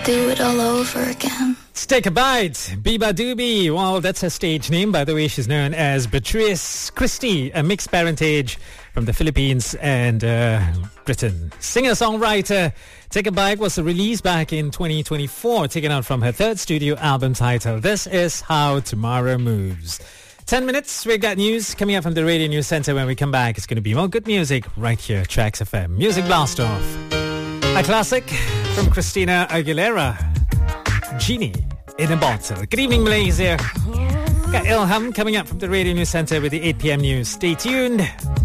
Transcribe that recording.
Do it all over again. Let's take a bite. Biba Doobie. Well, that's her stage name. By the way, she's known as Beatrice Christie, a mixed parentage from the Philippines and Britain. Singer-songwriter Take a Bite was released back in 2024, taken out from her third studio album titled This Is How Tomorrow Moves. 10 minutes, we've got news coming up from the Radio News Center. When we come back, it's going to be more good music right here, Tracks FM. Music Blast Off. A classic from Christina Aguilera, Genie in a Bottle. Good evening, Malaysia. Got Ilham coming up from the Radio News Center with the 8 p.m. news. Stay tuned.